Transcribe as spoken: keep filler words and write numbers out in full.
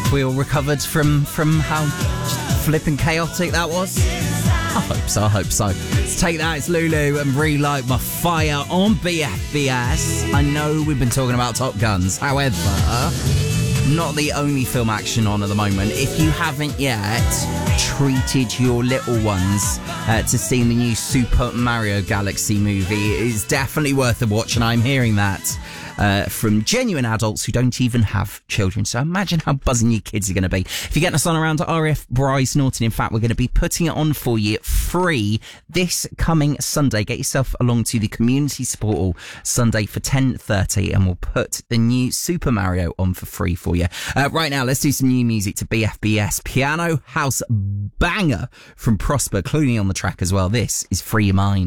we all recovered from, from how flippin' chaotic that was? I hope so, I hope so. Let's take that, it's Lulu and Relight My Fire on B F B S. I know we've been talking about Top Guns, however, not the only film action on at the moment. If you haven't yet treated your little ones uh, to seeing the new Super Mario Galaxy movie, it is definitely worth a watch, and I'm hearing that Uh, from genuine adults who don't even have children. So imagine how buzzing your kids are going to be. If you're getting us on around to R F Bryce Norton, in fact, we're going to be putting it on for you free this coming Sunday. Get yourself along to the Community Support Sunday for ten thirty and we'll put the new Super Mario on for free for you. Uh, right now, let's do some new music to B F B S. Piano House banger from Prosper Clooney on the track as well. This is Free Your Mind.